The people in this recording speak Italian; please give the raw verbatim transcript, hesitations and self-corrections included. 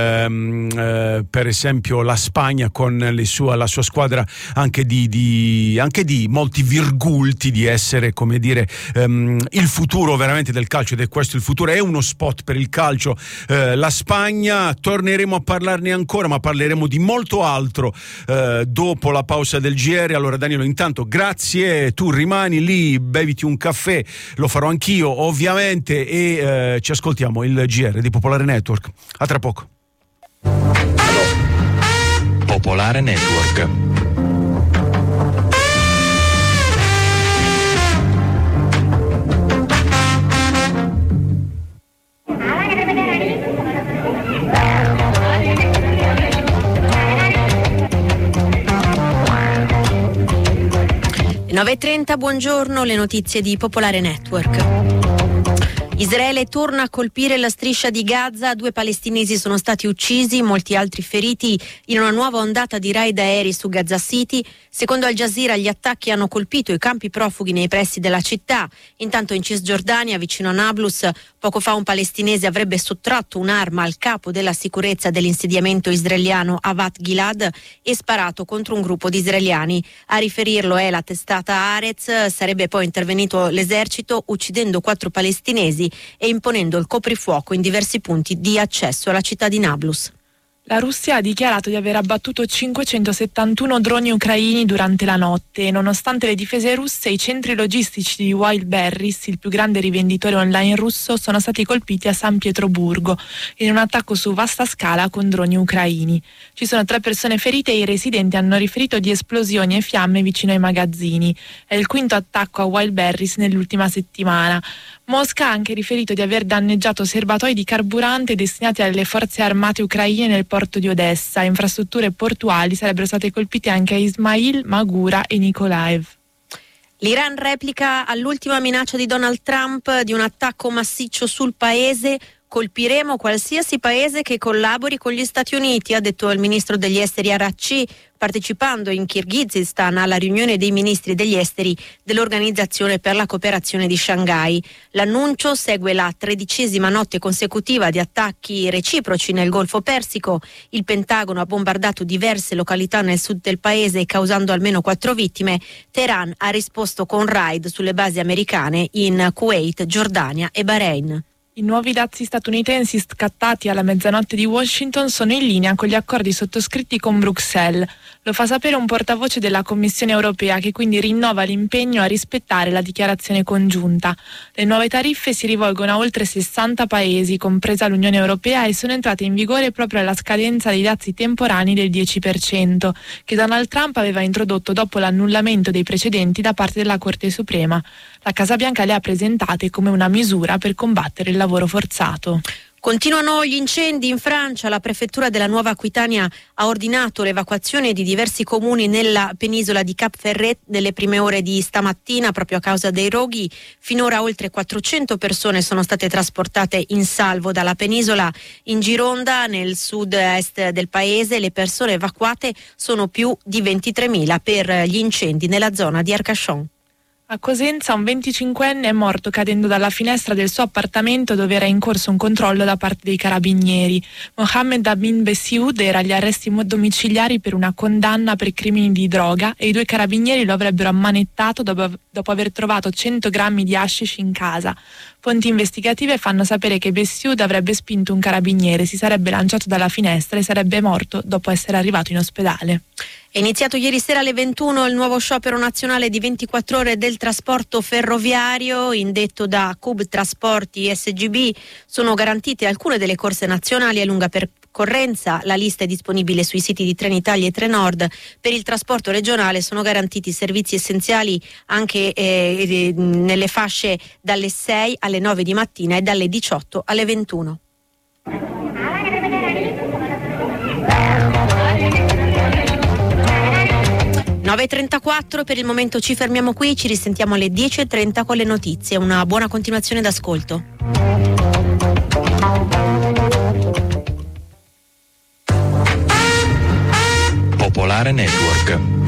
ehm, eh, per esempio la Spagna con le sua, la sua squadra anche di, di, anche di molti virgulti di essere, come dire, ehm, il futuro veramente del calcio, ed è questo il futuro, è uno spot per il calcio. Eh, la Spagna, torneremo a parlarne ancora, ma parleremo di molto altro eh, dopo la pausa del G R. Allora Danilo, intanto grazie, tu rimani lì, beviti un caffè, lo farò anch'io ovviamente, e eh, ci ascoltiamo il G R di Popolare Network. A tra poco. Popolare Network. nove e trenta, buongiorno, le notizie di Popolare Network. Israele torna a colpire la striscia di Gaza, due palestinesi sono stati uccisi, molti altri feriti in una nuova ondata di raid aerei su Gaza City. Secondo Al Jazeera gli attacchi hanno colpito i campi profughi nei pressi della città. Intanto in Cisgiordania, vicino a Nablus, poco fa un palestinese avrebbe sottratto un'arma al capo della sicurezza dell'insediamento israeliano Avat Gilad e sparato contro un gruppo di israeliani. A riferirlo è la testata Haaretz. Sarebbe poi intervenuto l'esercito uccidendo quattro palestinesi e imponendo il coprifuoco in diversi punti di accesso alla città di Nablus. La Russia ha dichiarato di aver abbattuto cinquecentosettantuno droni ucraini durante la notte e, nonostante le difese russe, i centri logistici di Wildberries, il più grande rivenditore online russo, sono stati colpiti a San Pietroburgo in un attacco su vasta scala con droni ucraini. Ci sono tre persone ferite e i residenti hanno riferito di esplosioni e fiamme vicino ai magazzini. È il quinto attacco a Wildberries nell'ultima settimana. Mosca ha anche riferito di aver danneggiato serbatoi di carburante destinati alle forze armate ucraine nel porto di Odessa. Infrastrutture portuali sarebbero state colpite anche a Ismail, Magura e Nikolaev. L'Iran replica all'ultima minaccia di Donald Trump di un attacco massiccio sul paese. Colpiremo qualsiasi paese che collabori con gli Stati Uniti, ha detto il ministro degli esteri Araghchi, partecipando in Kirghizistan alla riunione dei ministri degli esteri dell'Organizzazione per la cooperazione di Shanghai. L'annuncio segue la tredicesima notte consecutiva di attacchi reciproci nel Golfo Persico. Il Pentagono ha bombardato diverse località nel sud del paese, causando almeno quattro vittime. Teheran ha risposto con raid sulle basi americane in Kuwait, Giordania e Bahrain. I nuovi dazi statunitensi scattati alla mezzanotte di Washington sono in linea con gli accordi sottoscritti con Bruxelles. Lo fa sapere un portavoce della Commissione europea, che quindi rinnova l'impegno a rispettare la dichiarazione congiunta. Le nuove tariffe si rivolgono a oltre sessanta paesi, compresa l'Unione Europea, e sono entrate in vigore proprio alla scadenza dei dazi temporanei del dieci per cento, che Donald Trump aveva introdotto dopo l'annullamento dei precedenti da parte della Corte Suprema. La Casa Bianca le ha presentate come una misura per combattere il lavoro forzato. Continuano gli incendi in Francia. La prefettura della Nuova Aquitania ha ordinato l'evacuazione di diversi comuni nella penisola di Cap Ferret nelle prime ore di stamattina proprio a causa dei roghi. Finora oltre quattrocento persone sono state trasportate in salvo dalla penisola. In Gironda, nel sud-est del paese, le persone evacuate sono più di ventitremila per gli incendi nella zona di Arcachon. A Cosenza un venticinquenne è morto cadendo dalla finestra del suo appartamento dove era in corso un controllo da parte dei carabinieri. Mohamed Amin Bessiud era agli arresti domiciliari per una condanna per crimini di droga e i due carabinieri lo avrebbero ammanettato dopo, dopo aver trovato cento grammi di hashish in casa. Fonti investigative fanno sapere che Bessiud avrebbe spinto un carabiniere, si sarebbe lanciato dalla finestra e sarebbe morto dopo essere arrivato in ospedale. È iniziato ieri sera alle ventuno il nuovo sciopero nazionale di ventiquattro ore del trasporto ferroviario, indetto da C U B Trasporti S G B. Sono garantite alcune delle corse nazionali a lunga percorrenza. La lista è disponibile sui siti di Trenitalia e Trenord. Per il trasporto regionale sono garantiti servizi essenziali anche eh, nelle fasce dalle sei alle nove di mattina e dalle diciotto alle ventuno. nove e trentaquattro, per il momento ci fermiamo qui, ci risentiamo alle dieci e trenta con le notizie. Una buona continuazione d'ascolto. Popolare Network.